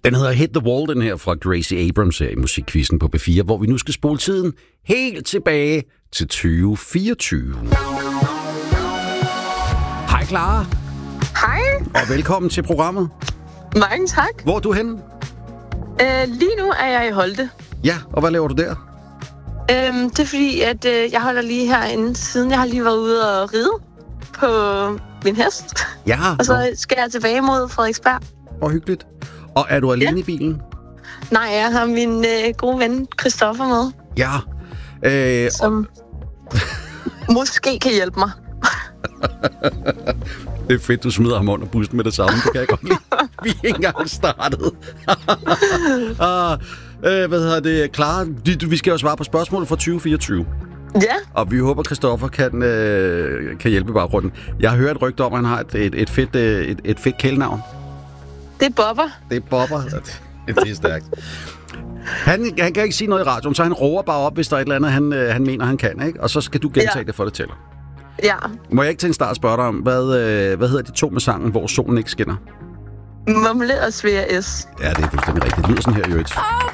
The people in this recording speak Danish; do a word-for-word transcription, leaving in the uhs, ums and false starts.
Den hedder Hit the Wall, den her fra Gracie Abrams her i Musikquizzen på B fire, hvor vi nu skal spole tiden helt tilbage til tyve fireogtyve. Hej Clara. Hej. Og velkommen til programmet. Mange tak. Hvor er du henne? Øh, lige nu er jeg i Holte. Ja, og hvad laver du der? Øhm, det er fordi, at øh, jeg holder lige herinde, siden jeg har lige været ude og ride på min hest. Ja. Og så skal jeg tilbage mod Frederiksberg. Og hyggeligt. Og er du alene ja. i bilen? Nej, jeg har min øh, gode ven Christoffer med. Ja. Øh, som og... måske kan hjælpe mig. Det er fedt, du smider ham under bussen med det samme. Det kan jeg godt lide. Vi er ikke engang startet. ah, øh, hvad hedder det? Clara, vi skal jo svare på spørgsmål fra tyve fireogtyve. Ja. Og vi håber, Christoffer kan, øh, kan hjælpe i baggrunden. Jeg har hørt et rygte om, at han har et, et, et fedt, et, et fedt kælenavn. Det er Bobber. Det er Bobber. Det er stærkt. Han, han kan ikke sige noget i radioen, så han råber bare op, hvis der er et eller andet, han, han mener, han kan. Ikke? Og så skal du gentage ja. det, for det tæller. Ja. Må jeg ikke til en start spørge dig om, hvad, øh, hvad hedder de to med sangen, hvor solen ikke skinner? Mumle og Svea S. Ja, det er fuldstændig rigtigt. Det lyder sådan her, Jørgen.